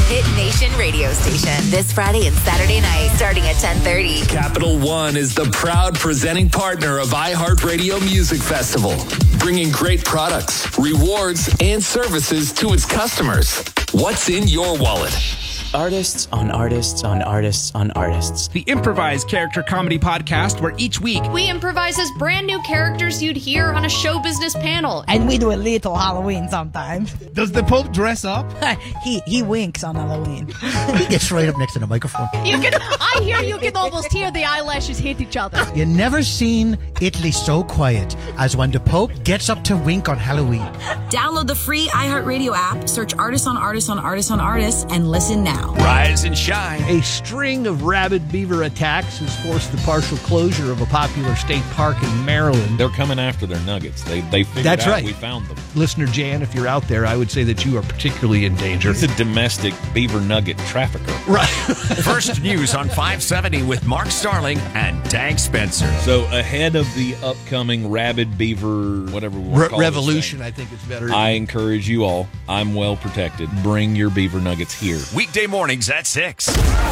Hit Nation radio station. This Friday and Saturday night, starting at 10:30. Capital One is the proud presenting partner of iHeartRadio Music Festival, bringing great products, rewards, and services to its customers. What's in your wallet? Artists on artists on artists on artists. The improvised character comedy podcast where each week we improvise as brand new characters you'd hear on a show business panel. And we do a little Halloween sometimes. Does the Pope dress up? He winks on Halloween. He gets right up next to the microphone. I hear you can almost hear the eyelashes hit each other. You never seen Italy so quiet as when the Pope gets up to wink on Halloween. Download the free iHeartRadio app, search Artists on Artists on Artists on Artists, and listen now. Rise and shine. A string of rabid beaver attacks has forced the partial closure of a popular state park in Maryland. They're coming after their nuggets. They figured That's out right. We found them. Listener Jan, if you're out there, I would say that you are particularly in danger. It's a domestic beaver nugget trafficker. Right. First news on 570 with Mark Starling and Dag Spencer. So ahead of the upcoming rabid beaver, whatever we want to call revolution, I think it's better. I encourage you all. I'm well protected. Bring your beaver nuggets here. Weekday mornings at 6.